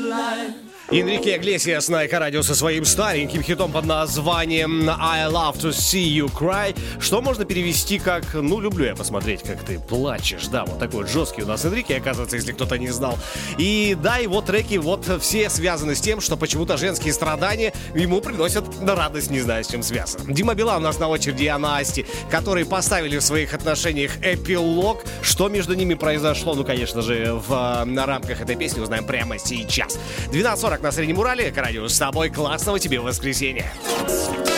Энрике Иглесиас на Эко-радио со своим стареньким хитом под названием I Love to See You Cry, что можно перевести как люблю я посмотреть, как ты плачешь. Да, вот такой вот жесткий у нас Энрике, оказывается, если кто-то не знал. И да, его треки все связаны с тем, что почему-то женские страдания ему приносят радость, не знаю, с чем связано. Дима Билан у нас на очереди, и Анна Асти, которые поставили в своих отношениях эпилог. Что между ними произошло, конечно же, в рамках этой песни узнаем прямо сейчас. 12:40 на Среднем Урале. Эко-радио с тобой. Классного тебе воскресенья.